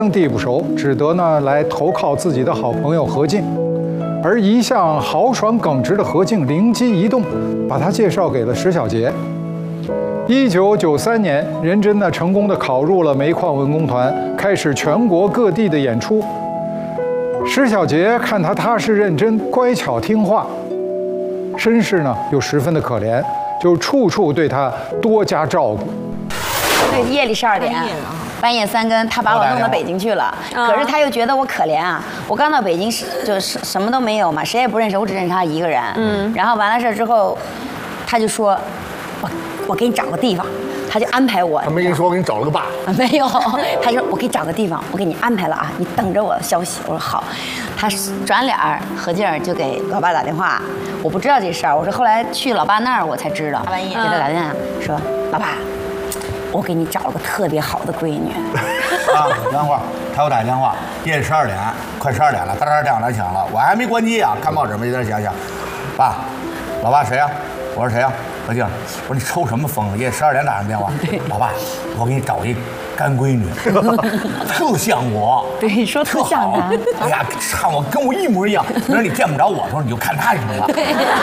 地不熟，只得呢来投靠自己的好朋友何进。而一向豪爽耿直的何进灵机一动，把他介绍给了石小杰。1993年，任真呢成功的考入了煤矿文工团，开始全国各地的演出。石小杰看他踏实认真、乖巧听话，身世呢又十分的可怜，就处处对他多加照顾。 对，夜里12点，半夜3更，他把我弄到北京去了。可是他又觉得我可怜啊，我刚到北京就是什么都没有嘛，谁也不认识，我只认识他一个人。然后完了事之后，他就说，我给你找个地方。他就安排我。 他没跟你说我给你找了个爸？ 没有，他说我给你找个地方，我给你安排了啊，你等着我的消息。我说好。他转脸何静就给老爸打电话，我不知道这事儿，我说后来去老爸那儿我才知道。半夜给他打电话说，老爸，我给你找了个特别好的闺女。 啊，等会儿他给我打电话，夜里12点，快12点了，哒哒电话来响了，我还没关机啊，看报纸没在想，爸，老爸谁呀？我说谁呀？何静，我说你抽什么风？夜12点打上电话，老爸，我给你找一干闺女，特像我。 对，说特像他。 哎呀，唱我跟我一模一样。你说你见不着我的时候，你就看他什么了。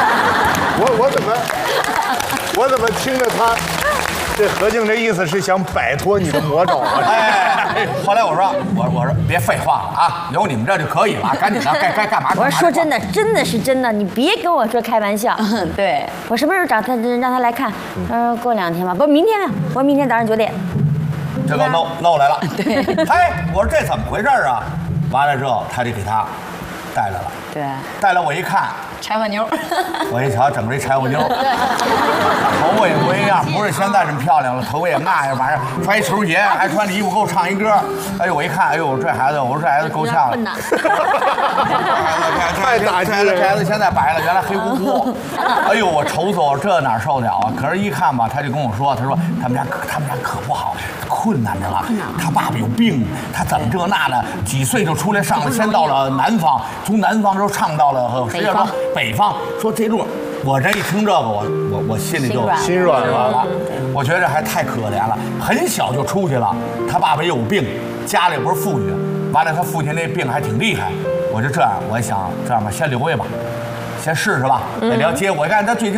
我怎么听着他？这何静这意思是想摆脱你的魔爪啊！ 哎，后来我说别废话了啊，有你们这就可以了，赶紧的，该干嘛？ 我说说真的，真的是真的，你别跟我说开玩笑。 对， 我什么时候找他让他来看？他说过2天吧，不，明天吧。我说明天早上9点。 这给我弄来了。对，哎，我说这怎么回事啊？完了之后，他就给他带来了。 对， 带来我一看。 柴火妞， 我一瞧，整个一柴火妞，头发也不一样，不是现在这么漂亮了，头发也那样，晚上穿一球鞋，还穿着衣服给我唱一歌。哎呦，我一看，哎呦，这孩子，我说这孩子够呛了。 太打击了， 这孩子现在白了，原来黑乎乎。哎呦，我愁死我，这哪受了啊？可是，一看吧，他就跟我说，他说他们家可不好，困难着了。他爸爸有病，他怎么这那的？几岁就出来上了，先到了南方，从南方之后唱到了北方。说这路，我这一听这个，我心里就心软了。 我觉得还太可怜了，很小就出去了，他爸爸又有病，家里不是富裕，完了他父亲那病还挺厉害，我就这样，我想这样吧，先留下吧，先试试吧。你要接我，看他最近。